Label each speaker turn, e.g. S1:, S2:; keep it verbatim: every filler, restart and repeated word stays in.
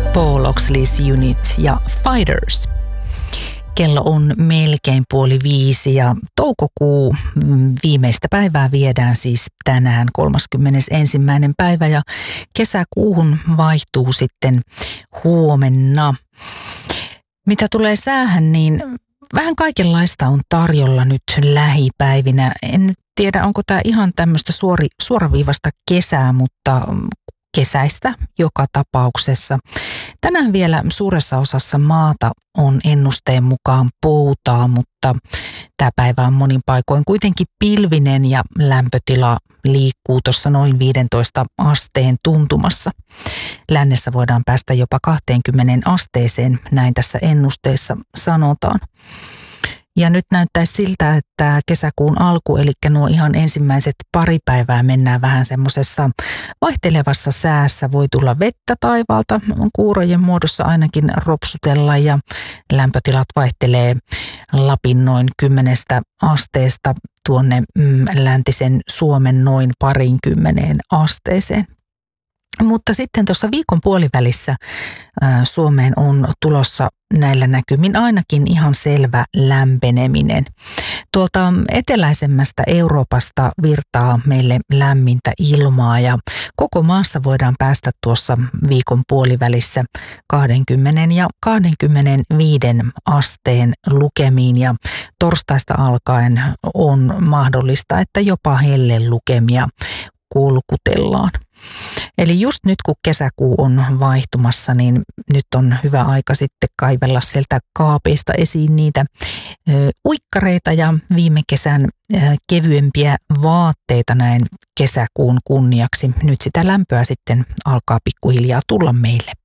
S1: Paul Oxley's Unit ja Fighters. Kello on melkein puoli viisi ja toukokuu viimeistä päivää viedään siis tänään kolmaskymmenesensimmäinen päivä ja kesäkuuhun vaihtuu sitten huomenna. Mitä tulee säähän, niin vähän kaikenlaista on tarjolla nyt lähipäivinä. En nyt tiedä, onko tämä ihan tämmöistä suori, suoraviivasta kesää, mutta kesäistä joka tapauksessa. Tänään vielä suuressa osassa maata on ennusteen mukaan poutaa, mutta tämä päivä on monin paikoin kuitenkin pilvinen ja lämpötila liikkuu tuossa noin viisitoista asteen tuntumassa. Lännessä voidaan päästä jopa kaksikymmentä asteeseen, näin tässä ennusteessa sanotaan. Ja nyt näyttäisi siltä, että kesäkuun alku, eli nuo ihan ensimmäiset pari päivää mennään vähän semmoisessa vaihtelevassa säässä. Voi tulla vettä taivaalta, kuurojen muodossa ainakin ropsutella ja lämpötilat vaihtelee Lapin noin kymmenestä asteesta tuonne mm, läntisen Suomen noin parinkymmeneen asteeseen. Mutta sitten tuossa viikon puolivälissä ää, Suomeen on tulossa näillä näkymin ainakin ihan selvä lämpeneminen. Tuolta eteläisemmästä Euroopasta virtaa meille lämmintä ilmaa ja koko maassa voidaan päästä tuossa viikon puolivälissä kaksikymmentä ja kaksikymmentäviisi asteen lukemiin ja torstaista alkaen on mahdollista, että jopa hellelukemia kulkutellaan. Eli just nyt kun kesäkuu on vaihtumassa, niin nyt on hyvä aika sitten kaivella sieltä kaapeista esiin niitä ö, uikkareita ja viime kesän ö, kevyempiä vaatteita näin kesäkuun kunniaksi. Nyt sitä lämpöä sitten alkaa pikkuhiljaa tulla meille.